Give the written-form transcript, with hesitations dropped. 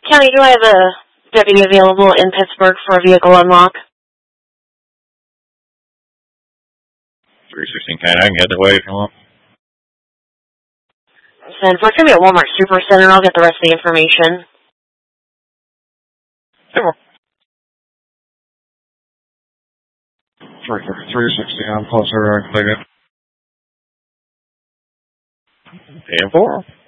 County, do I have a deputy available in Pittsburgh for a vehicle unlock? 316 County, I can head the way if you want. And for it's going to be at Walmart Supercenter, I'll get the rest of the information. Hey, 360, I'm closer, I can take it. 10-4.